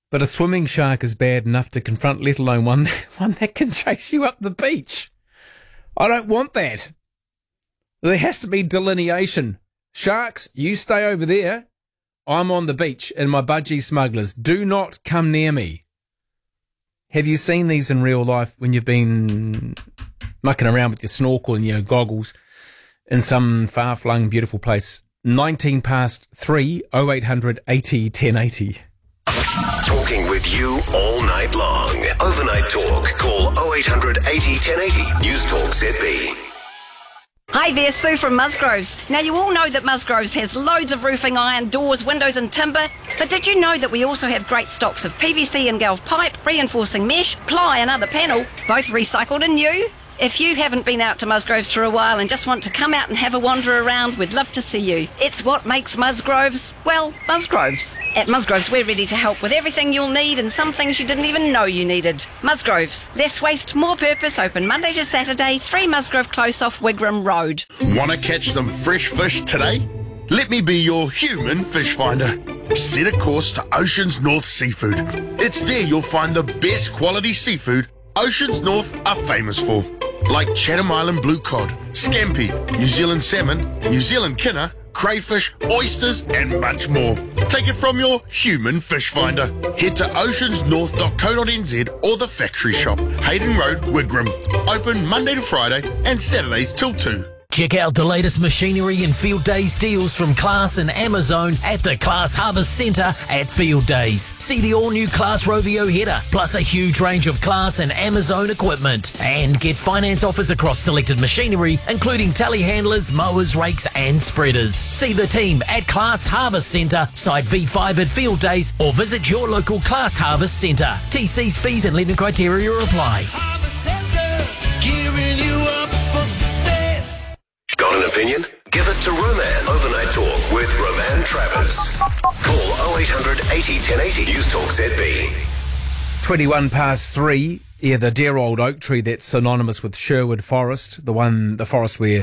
But a swimming shark is bad enough to confront, let alone one that can chase you up the beach. I don't want that. There has to be delineation. Sharks, you stay over there. I'm on the beach and my budgie smugglers. Do not come near me. Have you seen these in real life when you've been mucking around with your snorkel and your goggles in some far-flung, beautiful place? 19 past 3, 0800 80 1080. Talking with you all night long. Overnight talk. Call 0800 80 1080. News Talk ZB. Hi there, Sue from Musgroves. Now, you all know that Musgroves has loads of roofing iron, doors, windows and timber, but did you know that we also have great stocks of PVC and Galv pipe, reinforcing mesh, ply and other panel, both recycled and new? If you haven't been out to Musgroves for a while and just want to come out and have a wander around, we'd love to see you. It's what makes Musgroves, well, Musgroves. At Musgroves, we're ready to help with everything you'll need and some things you didn't even know you needed. Musgroves, less waste, more purpose, open Monday to Saturday, 3 Musgrove Close off Wigram Road. Want to catch some fresh fish today? Let me be your human fish finder. Set a course to Oceans North Seafood. It's there you'll find the best quality seafood Oceans North are famous for. Like Chatham Island blue cod, scampi, New Zealand salmon, New Zealand kinner, crayfish, oysters and much more. Take it from your human fish finder. Head to oceansnorth.co.nz or the factory shop, Hayden Road, Wigram. Open Monday to Friday and Saturdays till 2. Check out the latest machinery and Field Days deals from Class and Amazon at the Class Harvest Centre at Field Days. See the all-new Class Rovio header, plus a huge range of Class and Amazon equipment. And get finance offers across selected machinery, including telehandlers, mowers, rakes and spreaders. See the team at Class Harvest Centre, site V5 at Field Days, or visit your local Class Harvest Centre. TC's fees and lending criteria apply. Harvest Centre, gearing you up for success. Got an opinion? Give it to Roman. Overnight talk with Roman Travers. Call 0800 80 1080. News Talk ZB. 21 past 3. Yeah, the dear old oak tree that's synonymous with Sherwood Forest, the forest where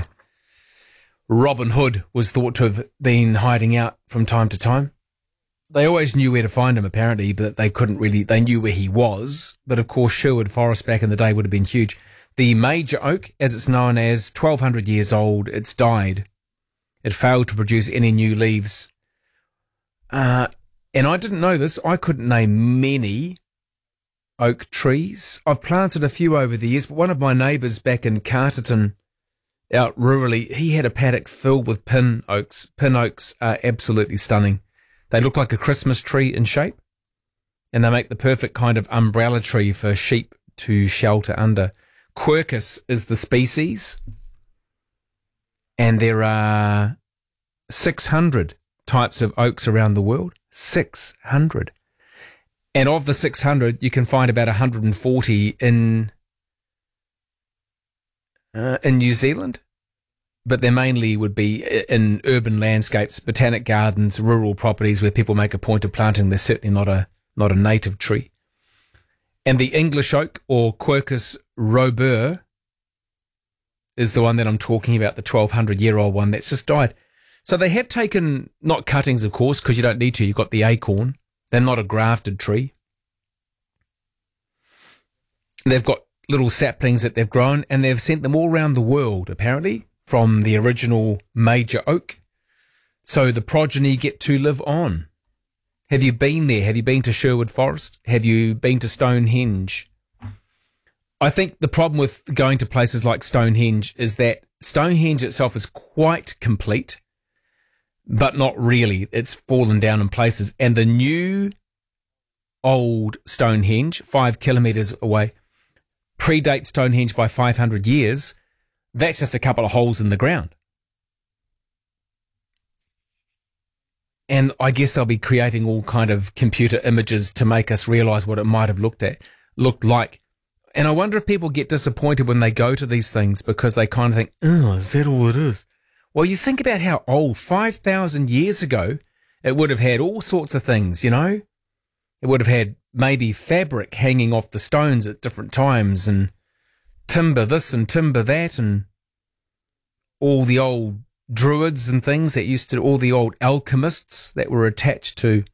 Robin Hood was thought to have been hiding out from time to time. They always knew where to find him, apparently, but they knew where he was. But of course, Sherwood Forest back in the day would have been huge. The major oak, as it's known as, 1,200 years old, it's died. It failed to produce any new leaves. And I didn't know this. I couldn't name many oak trees. I've planted a few over the years, but one of my neighbours back in Carterton, out rurally, he had a paddock filled with pin oaks. Pin oaks are absolutely stunning. They look like a Christmas tree in shape, and they make the perfect kind of umbrella tree for sheep to shelter under. Quercus is the species, and there are 600 types of oaks around the world. 600. And of the 600, you can find about 140 in New Zealand, but they mainly would be in urban landscapes, botanic gardens, rural properties where people make a point of planting. They're certainly not a native tree. And the English oak, or Quercus robur, is the one that I'm talking about, the 1,200-year-old one that's just died. So they have taken, not cuttings, of course, because you don't need to. You've got the acorn. They're not a grafted tree. They've got little saplings that they've grown, and they've sent them all around the world, apparently, from the original major oak. So the progeny get to live on. Have you been there? Have you been to Sherwood Forest? Have you been to Stonehenge? I think the problem with going to places like Stonehenge is that Stonehenge itself is quite complete, but not really. It's fallen down in places. And the new old Stonehenge, 5 kilometres away, predates Stonehenge by 500 years. That's just a couple of holes in the ground. And I guess they'll be creating all kind of computer images to make us realise what it might have looked like. And I wonder if people get disappointed when they go to these things because they kind of think, oh, is that all it is? Well, you think about how old, 5,000 years ago, it would have had all sorts of things, you know? It would have had maybe fabric hanging off the stones at different times and timber this and timber that and all the old druids and things that used to, all the old alchemists that were attached to